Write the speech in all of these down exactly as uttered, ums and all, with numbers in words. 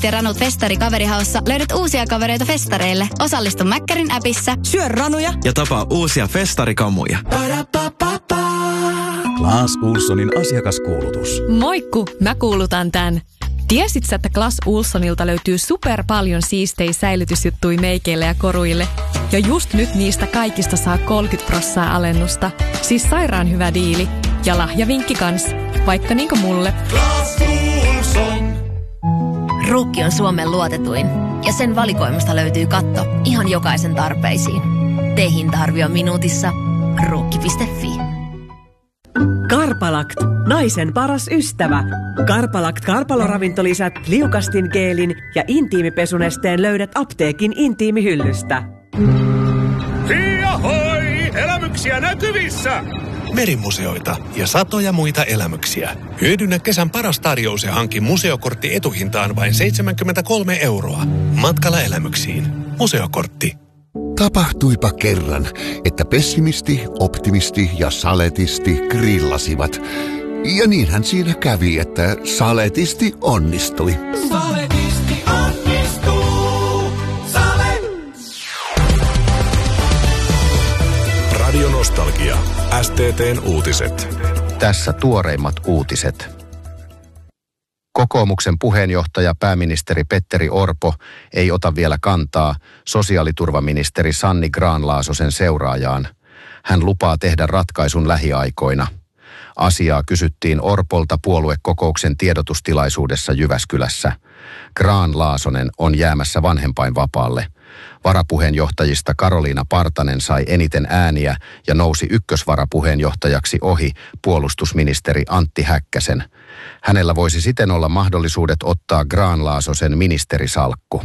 Ranut ja Ranut festari kaverihaussa löydät uusia kavereita festareille. Osallistu Mäkkärin appissa. Syö ranuja ja tapaa uusia festarikamuja. Clas Ohlsonin asiakaskuulutus. Moikku, mä kuulutan tän. Tiesit sä, että Clas Ohlsonilta löytyy super paljon siistei säilytysjuttui meikeille ja koruille? Ja just nyt niistä kaikista saa kolmekymmentä prosenttia alennusta. Siis sairaan hyvä diili. Ja lahjavinkki kans. Vaikka niinku mulle. Clas Ohlson. Ruukki on Suomen luotetuin. Ja sen valikoimasta löytyy katto ihan jokaisen tarpeisiin. Tee hinta-arvio minuutissa. Ruukki piste fi. Karpalakt, naisen paras ystävä. Karpalakt karpaloravintolisät, liukastin geelin ja intiimipesunesteen löydät apteekin intiimihyllystä. Hiahoi! Elämyksiä näkyvissä! Merimuseoita ja satoja muita elämyksiä. Hyödynnä kesän paras tarjous ja hanki museokortti etuhintaan vain seitsemänkymmentäkolme euroa. Matkalla elämyksiin. Museokortti. Tapahtuipa kerran, että pessimisti, optimisti ja saletisti grillasivat. Ja niinhän siinä kävi, että saletisti onnistui. Saletisti onnistuu! Sale! Radio Nostalgia. S T T:n uutiset. Tässä tuoreimmat uutiset. Kokoomuksen puheenjohtaja pääministeri Petteri Orpo ei ota vielä kantaa sosiaaliturvaministeri Sanni Grahn-Laasosen seuraajaan. Hän lupaa tehdä ratkaisun lähiaikoina. Asiaa kysyttiin Orpolta puoluekokouksen tiedotustilaisuudessa Jyväskylässä. Grahn-Laasonen on jäämässä vanhempainvapaalle. Varapuheenjohtajista Karoliina Partanen sai eniten ääniä ja nousi ykkösvarapuheenjohtajaksi ohi puolustusministeri Antti Häkkäsen. Hänellä voisi siten olla mahdollisuudet ottaa Grahn-Laasosen ministerisalkku.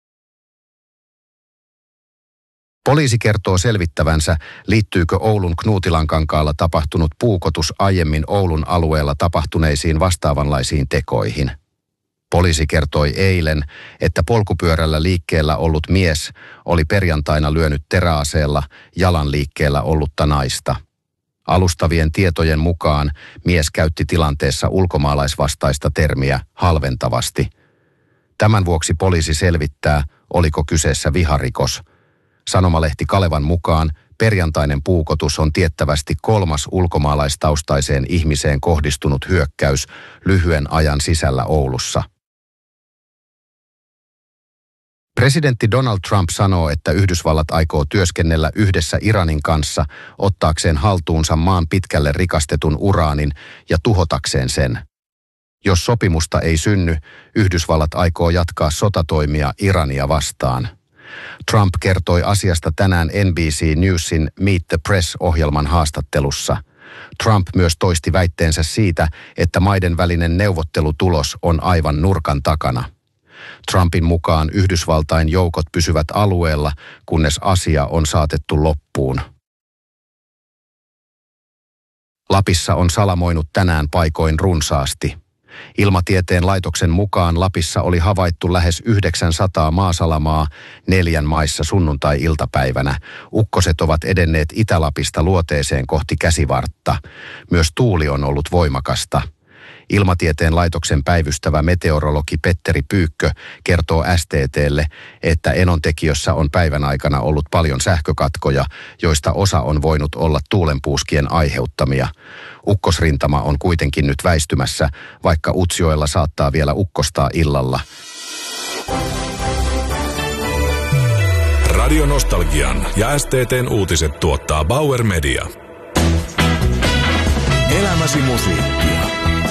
Poliisi kertoo selvittävänsä, liittyykö Oulun Knuutilankankaalla tapahtunut puukotus aiemmin Oulun alueella tapahtuneisiin vastaavanlaisiin tekoihin. Poliisi kertoi eilen, että polkupyörällä liikkeellä ollut mies oli perjantaina lyönyt teräaseella jalan liikkeellä ollutta naista. Alustavien tietojen mukaan mies käytti tilanteessa ulkomaalaisvastaista termiä halventavasti. Tämän vuoksi poliisi selvittää, oliko kyseessä viharikos. Sanomalehti Kalevan mukaan perjantainen puukotus on tiettävästi kolmas ulkomaalaistaustaiseen ihmiseen kohdistunut hyökkäys lyhyen ajan sisällä Oulussa. Presidentti Donald Trump sanoo, että Yhdysvallat aikoo työskennellä yhdessä Iranin kanssa ottaakseen haltuunsa maan pitkälle rikastetun uraanin ja tuhotakseen sen. Jos sopimusta ei synny, Yhdysvallat aikoo jatkaa sotatoimia Irania vastaan. Trump kertoi asiasta tänään N B C Newsin Meet the Press-ohjelman haastattelussa. Trump myös toisti väitteensä siitä, että maiden välinen neuvottelutulos on aivan nurkan takana. Trumpin mukaan Yhdysvaltain joukot pysyvät alueella, kunnes asia on saatettu loppuun. Lapissa on salamoinut tänään paikoin runsaasti. Ilmatieteen laitoksen mukaan Lapissa oli havaittu lähes yhdeksänsataa maasalamaa neljän maissa sunnuntai-iltapäivänä. Ukkoset ovat edenneet Itä-Lapista luoteeseen kohti Käsivartta. Myös tuuli on ollut voimakasta. Ilmatieteen laitoksen päivystävä meteorologi Petteri Pyykkö kertoo S T T:lle, että Enontekiössä on päivän aikana ollut paljon sähkökatkoja, joista osa on voinut olla tuulenpuuskien aiheuttamia. Ukkosrintama on kuitenkin nyt väistymässä, vaikka Utsjoella saattaa vielä ukkostaa illalla. Radio Nostalgian ja S T T:n uutiset tuottaa Bauer Media. Elämäsi musiikkia.